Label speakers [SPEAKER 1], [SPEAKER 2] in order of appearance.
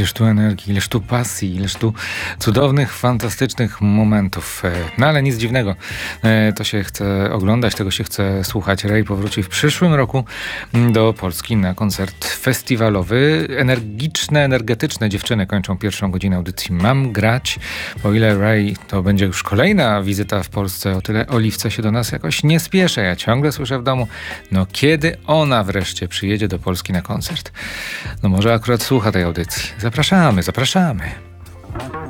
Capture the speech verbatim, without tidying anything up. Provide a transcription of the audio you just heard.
[SPEAKER 1] Ileż tu energii, ileż tu pasji, ileż tu cudownych, fantastycznych momentów. No ale nic dziwnego. To się chce oglądać, tego się chce słuchać. Ray powróci w przyszłym roku do Polski na koncert festiwalowy. Energiczne, energetyczne dziewczyny kończą pierwszą godzinę audycji Mam grać. O ile Ray to będzie już kolejna wizyta w Polsce, o tyle Oliwce się do nas jakoś nie spieszę. Ja ciągle słyszę w domu, no kiedy ona wreszcie przyjedzie do Polski na koncert? No może akurat słucha tej audycji. Zapraszamy, zapraszamy.